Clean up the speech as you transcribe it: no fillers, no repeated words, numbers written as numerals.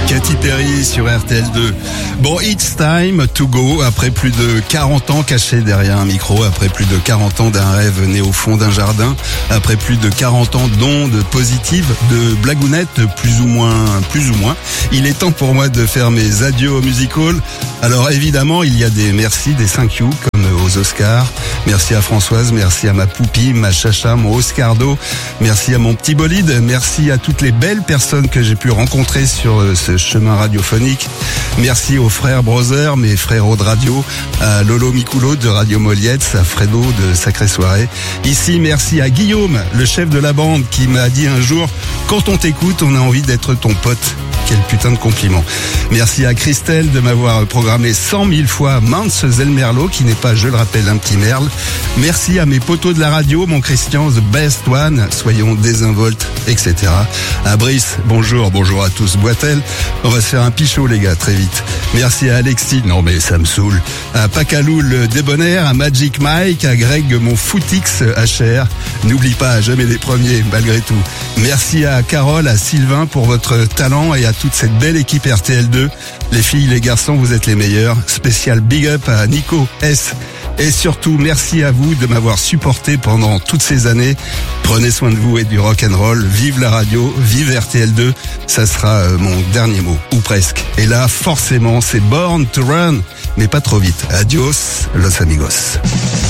Katy Perry sur RTL2. Bon, it's time to go. Après plus de 40 ans cachés derrière un micro, après plus de 40 ans d'un rêve né au fond d'un jardin, après plus de 40 ans d'ondes positives, de blagounettes plus ou moins, il est temps pour moi de faire mes adieux au music hall. Alors évidemment, il y a des merci, des thank you, comme aux Oscars. Merci à Françoise, merci à ma poupie, ma chacha, mon Oscardo. Merci à mon petit bolide, merci à toutes les belles personnes que j'ai pu rencontrer sur ce chemin radiophonique. Merci aux frères Brother, mes frérots de radio, à Lolo Miculo de Radio Moliette, à Fredo de Sacrée Soirée. Ici, merci à Guillaume, le chef de la bande, qui m'a dit un jour, quand on t'écoute, on a envie d'être ton pote. Quel putain de compliment. Merci à Christelle de m'avoir programmé 100 000 fois Mance Zelmerlo, qui n'est pas, je le rappelle, un petit merle. Merci à mes potos de la radio, mon Christian, the best one, soyons désinvoltes, etc. À Brice, bonjour à tous, Boitel. On va se faire un pichot, les gars, très vite. Merci à Alexis, non mais ça me saoule. À Pacalou, le débonnaire, à Magic Mike, à Greg, mon footix HR. N'oublie pas, jamais les premiers, malgré tout. Merci à Carole, à Sylvain pour votre talent et à toute cette belle équipe RTL2. Les filles, les garçons, vous êtes les meilleurs. Spécial big up à Nico S. Et surtout, merci à vous de m'avoir supporté pendant toutes ces années. Prenez soin de vous et du rock'n'roll. Vive la radio, vive RTL2. Ça sera mon dernier mot, ou presque. Et là, forcément, c'est Born to Run, mais pas trop vite. Adios, los amigos.